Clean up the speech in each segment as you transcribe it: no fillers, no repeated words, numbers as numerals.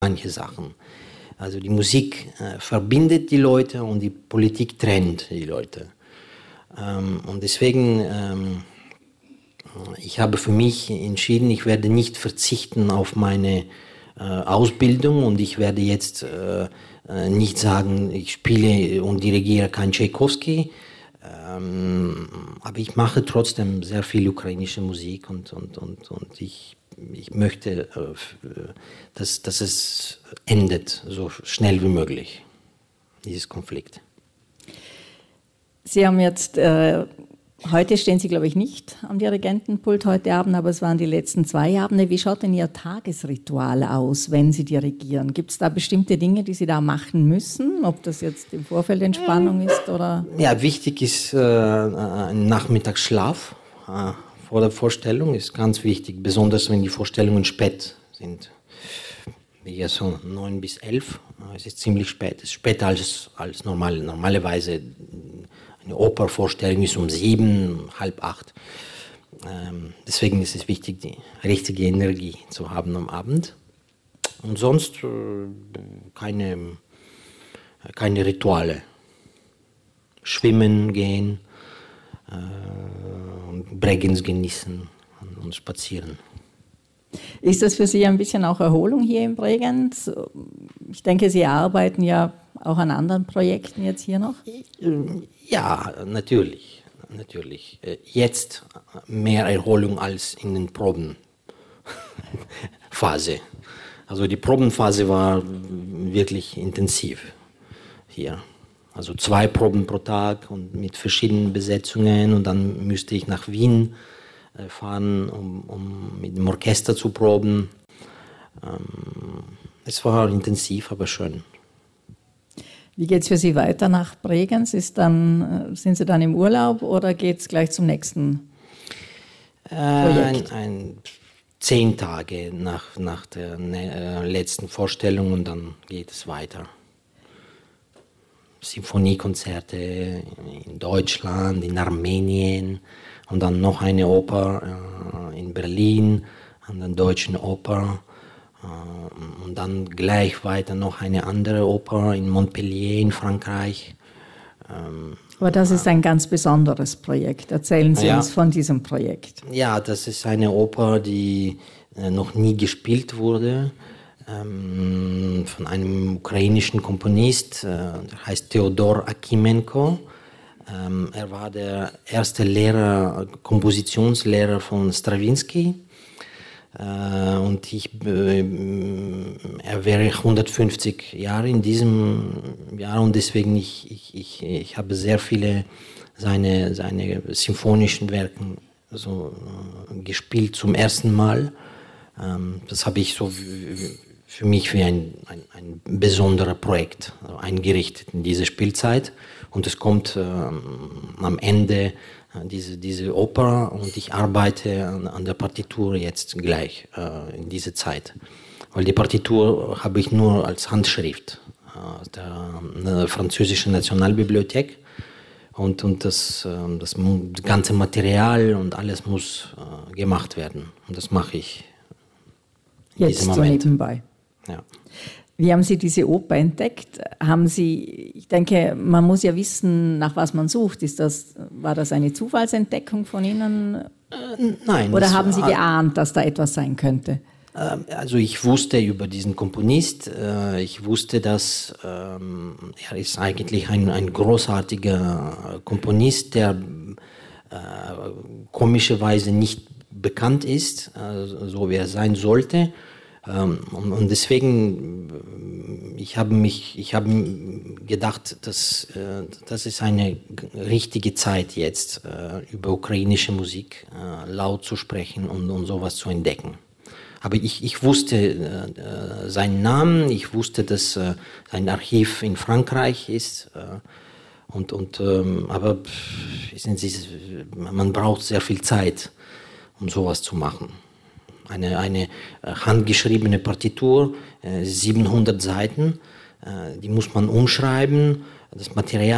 manche Sachen. Also die Musik verbindet die Leute und die Politik trennt die Leute. Und deswegen, ich habe für mich entschieden, ich werde nicht verzichten auf meine Ausbildung und ich werde jetzt nicht sagen, ich spiele und dirigiere kein Tschaikowski, aber ich mache trotzdem sehr viel ukrainische Musik und ich möchte, dass es endet, so schnell wie möglich, dieses Konflikt. Sie haben jetzt, heute stehen Sie, glaube ich, nicht am Dirigentenpult heute Abend, aber es waren die letzten 2 Abende. Wie schaut denn Ihr Tagesritual aus, wenn Sie dirigieren? Gibt es da bestimmte Dinge, die Sie da machen müssen? Ob das jetzt im Vorfeld Entspannung ist oder? Ja, wichtig ist ein Nachmittagsschlaf. Vor der Vorstellung ist ganz wichtig, besonders wenn die Vorstellungen spät sind. Wie so 9 bis 11. Es ist ziemlich spät. Es ist später als normal. Normalerweise eine Opervorstellung ist um 7, halb 8. Deswegen ist es wichtig, die richtige Energie zu haben am Abend. Und sonst keine Rituale. Schwimmen gehen, Bregenz genießen und spazieren. Ist das für Sie ein bisschen auch Erholung hier in Bregenz? Ich denke, Sie arbeiten ja auch an anderen Projekten jetzt hier noch? Ja, natürlich. Jetzt mehr Erholung als in der Probenphase. Also die Probenphase war wirklich intensiv hier. Also 2 Proben pro Tag und mit verschiedenen Besetzungen und dann müsste ich nach Wien fahren, um mit dem Orchester zu proben. Es war intensiv, aber schön. Wie geht es für Sie weiter nach Bregenz? Sind Sie dann im Urlaub oder geht es gleich zum nächsten Projekt? 10 Tage nach der letzten Vorstellung und dann geht es weiter. Symphoniekonzerte in Deutschland, in Armenien und dann noch eine Oper in Berlin, an der Deutschen Oper und dann gleich weiter noch eine andere Oper in Montpellier in Frankreich. Aber das ist ein ganz besonderes Projekt. Erzählen Sie uns von diesem Projekt. Ja, das ist eine Oper, die noch nie gespielt wurde. Von einem ukrainischen Komponist, der heißt Theodor Akimenko. Er war der erste Kompositionslehrer von Strawinsky. Und er wäre 150 Jahre in diesem Jahr und deswegen ich habe sehr viele seine symphonischen Werke so gespielt zum ersten Mal. Das habe ich so für mich wie ein besonderes Projekt eingerichtet in diese Spielzeit. Und es kommt am Ende diese Oper und ich arbeite an der Partitur jetzt gleich in dieser Zeit. Weil die Partitur habe ich nur als Handschrift aus der französischen Nationalbibliothek. Und das ganze Material und alles muss gemacht werden. Und das mache ich in jetzt diesem Moment. So nebenbei. Ja. Wie haben Sie diese Oper entdeckt? Ich denke, man muss ja wissen, nach was man sucht. War das eine Zufallsentdeckung von Ihnen? Nein. Oder haben Sie geahnt, dass da etwas sein könnte? Also ich wusste über diesen Komponist, ich wusste, dass er ist eigentlich ein großartiger Komponist, der komischerweise nicht bekannt ist, so wie er sein sollte. Und deswegen, ich habe gedacht, das ist eine richtige Zeit jetzt, über ukrainische Musik laut zu sprechen und sowas zu entdecken. Aber ich wusste seinen Namen, ich wusste, dass sein Archiv in Frankreich ist. Aber wissen Sie, man braucht sehr viel Zeit, um sowas zu machen. Eine handgeschriebene Partitur, 700 Seiten, die muss man umschreiben, das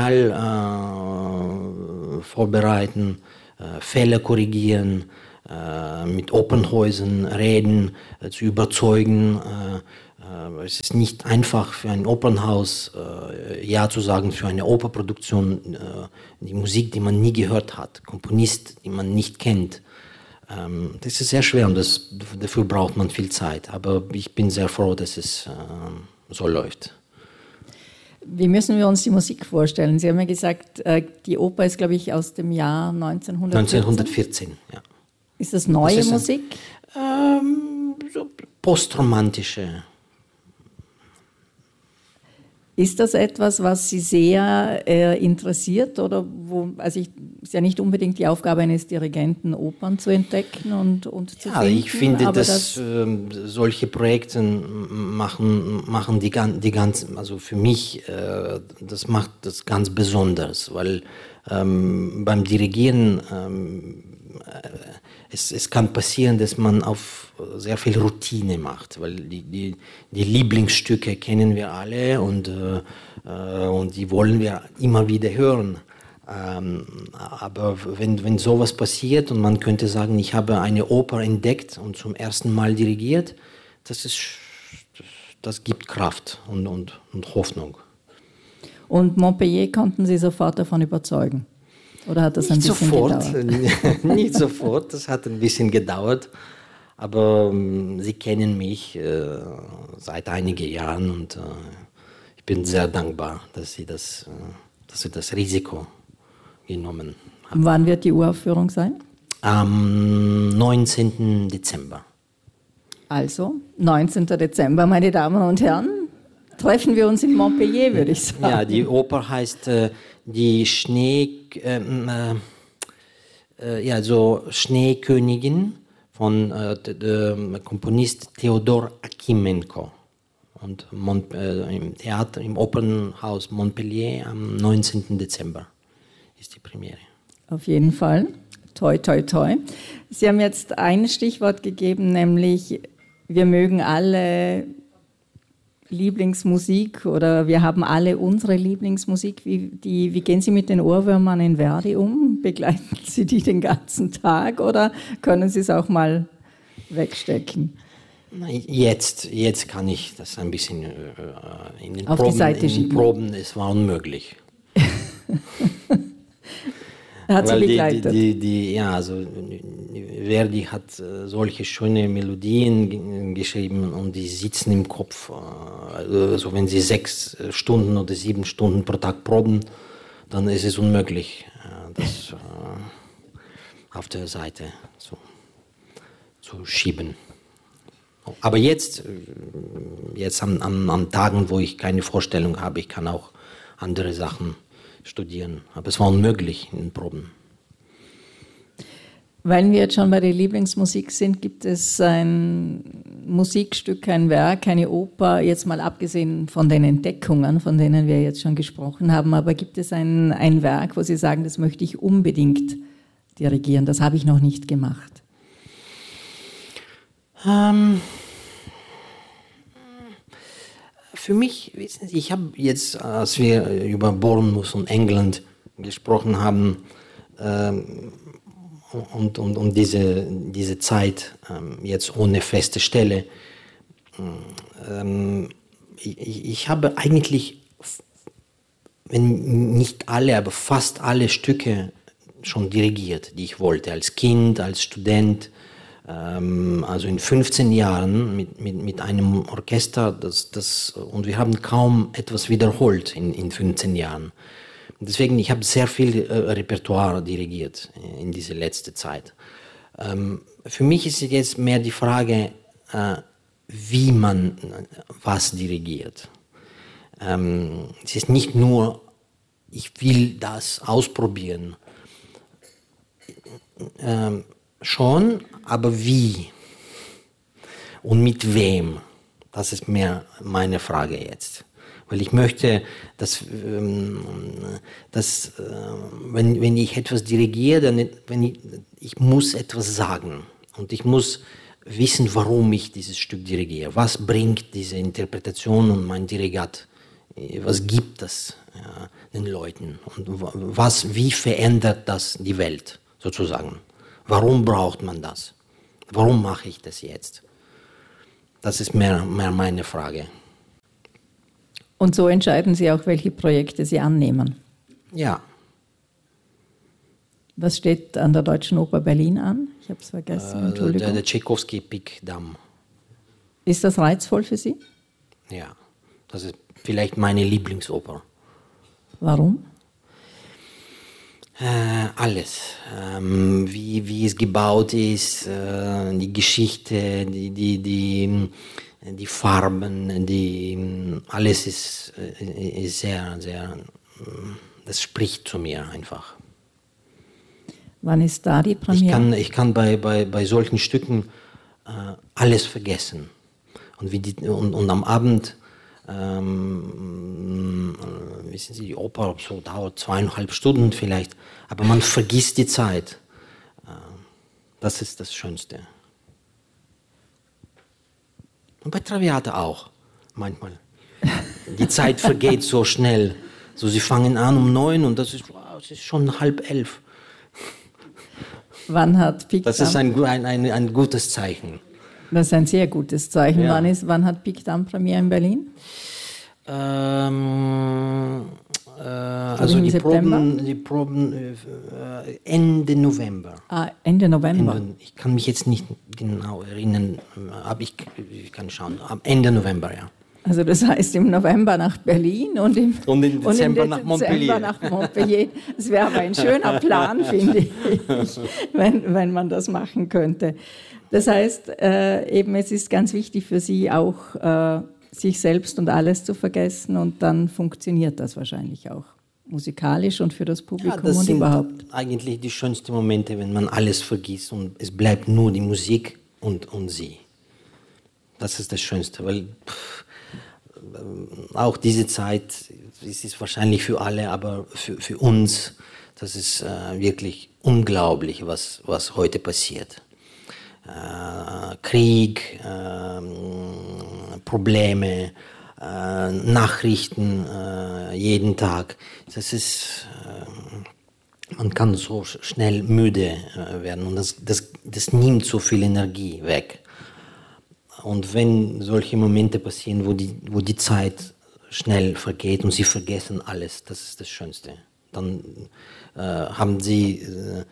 Material vorbereiten, Fehler korrigieren, mit Opernhäusern reden, zu überzeugen, Es ist nicht einfach für ein Opernhaus Ja zu sagen für eine Operproduktion, die Musik, die man nie gehört hat, Komponist, die man nicht kennt. Das ist sehr schwer und dafür braucht man viel Zeit. Aber ich bin sehr froh, dass es so läuft. Wie müssen wir uns die Musik vorstellen? Sie haben ja gesagt, die Oper ist, glaube ich, aus dem Jahr 1914, ja. Ist das neue Musik? So postromantische. Ist das etwas, was Sie sehr interessiert? Oder ist ja nicht unbedingt die Aufgabe eines Dirigenten, Opern zu entdecken und zu finden. Ja, ich finde, dass solche Projekte machen die ganzen, also für mich, das macht das ganz besonders, weil beim Dirigieren es kann passieren, dass man auf sehr viel Routine macht, weil die Lieblingsstücke kennen wir alle und die wollen wir immer wieder hören. Aber wenn sowas passiert und man könnte sagen, ich habe eine Oper entdeckt und zum ersten Mal dirigiert, das gibt Kraft und Hoffnung. Und Montpellier konnten Sie sofort davon überzeugen? Oder hat das ein bisschen gedauert? Nicht sofort, das hat ein bisschen gedauert. Aber Sie kennen mich seit einigen Jahren und ich bin sehr dankbar, dass Sie das Risiko genommen haben. Wann wird die Uraufführung sein? Am 19. Dezember. Also, 19. Dezember, meine Damen und Herren, treffen wir uns in Montpellier, würde ich sagen. Ja, die Oper heißt die Schneekönigin von Komponist Theodor Akimenko und im Opernhaus Montpellier am 19. Dezember ist die Premiere. Auf jeden Fall. Toi, toi, toi. Sie haben jetzt ein Stichwort gegeben, nämlich wir mögen alle Lieblingsmusik oder wir haben alle unsere Lieblingsmusik. Wie gehen Sie mit den Ohrwürmern in Verdi um? Begleiten Sie die den ganzen Tag oder können Sie es auch mal wegstecken? Jetzt kann ich das ein bisschen in den auf Proben, die Seite schieben. In den Proben, es war unmöglich. Hat sie begleitet? Verdi hat solche schöne Melodien geschrieben und die sitzen im Kopf. Also wenn sie 6 Stunden oder 7 Stunden pro Tag proben, dann ist es unmöglich, das auf der Seite zu schieben. Aber jetzt an Tagen, wo ich keine Vorstellung habe, ich kann auch andere Sachen studieren. Aber es war unmöglich in den Proben. Weil wir jetzt schon bei der Lieblingsmusik sind, gibt es ein Musikstück, ein Werk, eine Oper, jetzt mal abgesehen von den Entdeckungen, von denen wir jetzt schon gesprochen haben, aber gibt es ein Werk, wo Sie sagen, das möchte ich unbedingt dirigieren, das habe ich noch nicht gemacht? Für mich, wissen Sie, ich habe jetzt, als wir über Bournemouth und England gesprochen haben, und diese Zeit jetzt ohne feste Stelle, ich habe eigentlich, wenn nicht alle, aber fast alle Stücke schon dirigiert, die ich wollte, als Kind, als Student. Also in 15 Jahren mit einem Orchester, und wir haben kaum etwas wiederholt in 15 Jahren. Deswegen, ich habe sehr viel Repertoire dirigiert in dieser letzten Zeit. Für mich ist jetzt mehr die Frage, wie man was dirigiert. Es ist nicht nur, ich will das ausprobieren. Schon, aber wie? Und mit wem? Das ist mehr meine Frage jetzt. Weil ich möchte, dass wenn ich etwas dirigiere, dann, ich muss etwas sagen. Und ich muss wissen, warum ich dieses Stück dirigiere. Was bringt diese Interpretation und mein Dirigat? Was gibt das den Leuten? Und wie verändert das die Welt sozusagen? Warum braucht man das? Warum mache ich das jetzt? Das ist mehr meine Frage. Und so entscheiden Sie auch, welche Projekte Sie annehmen. Ja. Was steht an der Deutschen Oper Berlin an? Ich habe es vergessen, Entschuldigung. Der Tchaikovsky Pickdamm. Ist das reizvoll für Sie? Ja, das ist vielleicht meine Lieblingsoper. Warum? Alles. Wie es gebaut ist, die Geschichte, die Farben, alles ist sehr, sehr, das spricht zu mir einfach. Wann ist da die Premiere? Ich kann bei solchen Stücken alles vergessen. Und am Abend, wissen Sie, die Oper so dauert 2,5 Stunden vielleicht, aber man vergisst die Zeit. Das ist das Schönste. Und bei Traviata auch, manchmal. Die Zeit vergeht so schnell. So, sie fangen an um 9 und das ist schon 10:30. Wann hat Pickdamm? Das ist ein gutes Zeichen. Das ist ein sehr gutes Zeichen. Ja. Wann hat Pickdamm Premiere in Berlin? Also im die September? Proben Ende November. Ende November. Ich kann mich jetzt nicht genau erinnern, aber ich kann schauen. Ende November, ja. Also das heißt im November nach Berlin und im Dezember nach Montpellier. Das wäre aber ein schöner Plan, finde ich, wenn man das machen könnte. Das heißt, eben es ist ganz wichtig für Sie auch, sich selbst und alles zu vergessen und dann funktioniert das wahrscheinlich auch musikalisch und für das Publikum das und sind überhaupt. Eigentlich die schönsten Momente, wenn man alles vergisst und es bleibt nur die Musik und Sie. Das ist das Schönste, weil auch diese Zeit, es ist wahrscheinlich für alle, aber für uns, das ist wirklich unglaublich, was heute passiert. Krieg, Probleme, Nachrichten jeden Tag. Das ist, man kann so schnell müde werden und das nimmt so viel Energie weg. Und wenn solche Momente passieren, wo die Zeit schnell vergeht und Sie vergessen alles, das ist das Schönste. Dann haben Sie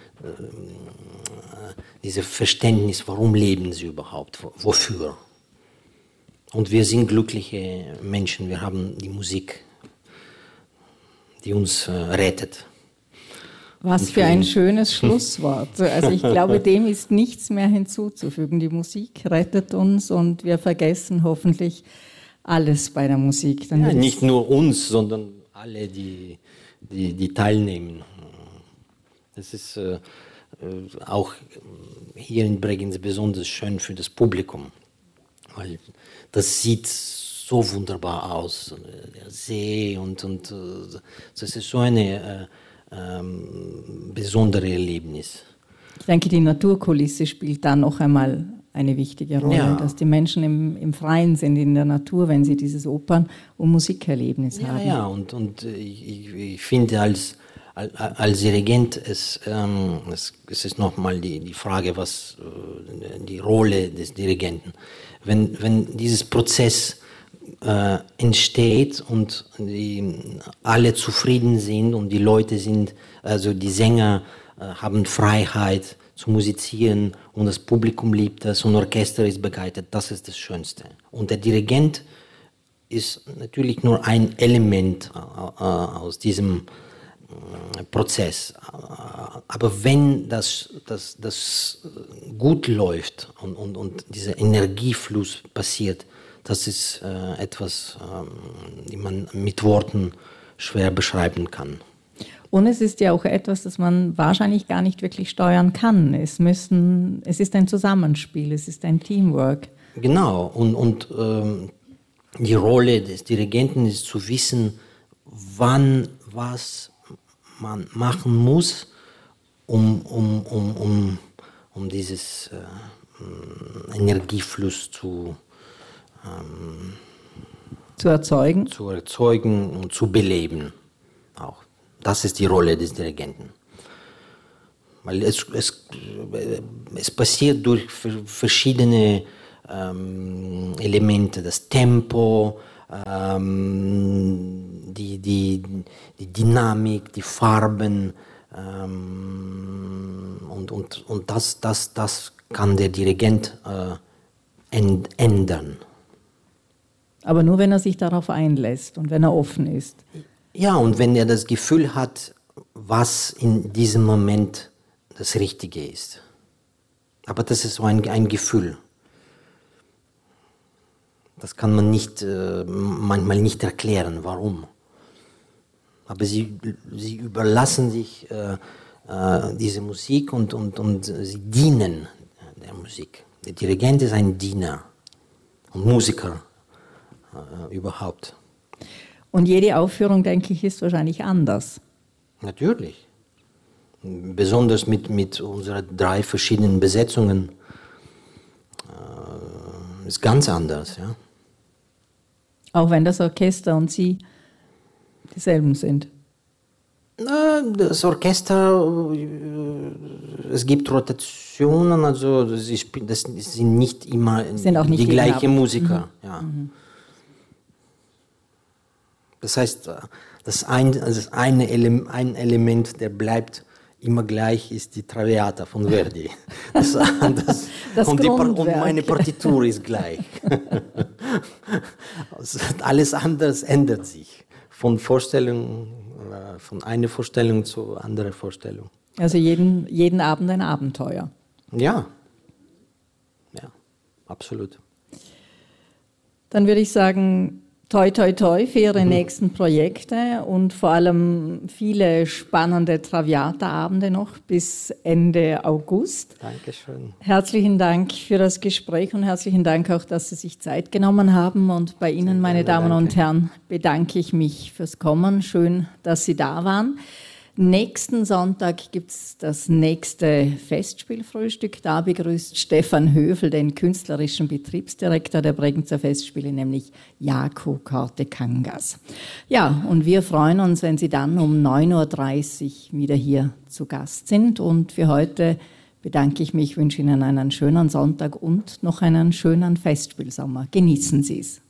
dieses Verständnis, warum leben Sie überhaupt, wofür. Und wir sind glückliche Menschen, wir haben die Musik, die uns rettet. Was für ein schönes Schlusswort. Also ich glaube, dem ist nichts mehr hinzuzufügen. Die Musik rettet uns und wir vergessen hoffentlich alles bei der Musik. Ja, nicht nur uns, sondern alle, die teilnehmen. Das ist auch hier in Bregenz besonders schön für das Publikum, weil das sieht so wunderbar aus, der See und das ist so eine besondere Erlebnis. Ich denke, die Naturkulisse spielt da noch einmal eine wichtige Rolle, Ja. dass die Menschen im Freien sind, in der Natur, wenn sie dieses Opern- und Musikerlebnis haben. Ja, und ich finde als Dirigent, es ist nochmal die Frage, was die Rolle des Dirigenten. Wenn dieses Prozess entsteht und alle zufrieden sind und die Leute sind, also die Sänger haben Freiheit zu musizieren und das Publikum liebt das und Orchester ist begeistert, das ist das Schönste. Und der Dirigent ist natürlich nur ein Element aus diesem Prozess. Aber wenn das gut läuft und dieser Energiefluss passiert, das ist etwas, die man mit Worten schwer beschreiben kann. Und es ist ja auch etwas, das man wahrscheinlich gar nicht wirklich steuern kann. Es ist ein Zusammenspiel, es ist ein Teamwork. Genau, und die Rolle des Dirigenten ist zu wissen, wann was man machen muss, um dieses Energiefluss zu erzeugen und zu beleben. Auch. Das ist die Rolle des Dirigenten. Weil es passiert durch verschiedene Elemente, das Tempo, die Dynamik, die Farben, und das kann der Dirigent ändern. Aber nur, wenn er sich darauf einlässt und wenn er offen ist. Ja, und wenn er das Gefühl hat, was in diesem Moment das Richtige ist. Aber das ist so ein Gefühl. Das kann man manchmal nicht erklären, warum. Aber sie überlassen sich diese Musik und sie dienen der Musik. Der Dirigent ist ein Diener und Musiker überhaupt. Und jede Aufführung, denke ich, ist wahrscheinlich anders. Natürlich. Besonders mit unseren 3 verschiedenen Besetzungen ist ganz anders. Ja. Auch wenn das Orchester und Sie dieselben sind. Das Orchester, es gibt Rotationen, also das sind nicht immer die gleichen Musiker. Mhm. Ja. Mhm. Das heißt, ein Element, der bleibt immer gleich, ist die Traviata von Verdi. Und meine Partitur ist gleich. Alles andere ändert sich. Von einer Vorstellung zu anderen Vorstellung. Also jeden Abend ein Abenteuer. Ja, absolut. Dann würde ich sagen, toi, toi, toi für Ihre nächsten Projekte und vor allem viele spannende Traviata-Abende noch bis Ende August. Dankeschön. Herzlichen Dank für das Gespräch und herzlichen Dank auch, dass Sie sich Zeit genommen haben. Und bei Ihnen, meine Damen und Herren, bedanke ich mich fürs Kommen. Schön, dass Sie da waren. Nächsten Sonntag gibt es das nächste Festspielfrühstück. Da begrüßt Stefan Höfel den künstlerischen Betriebsdirektor der Bregenzer Festspiele, nämlich Jaco Kortekangas. Ja, und wir freuen uns, wenn Sie dann um 9.30 Uhr wieder hier zu Gast sind. Und für heute bedanke ich mich, wünsche Ihnen einen schönen Sonntag und noch einen schönen Festspielsommer. Genießen Sie es.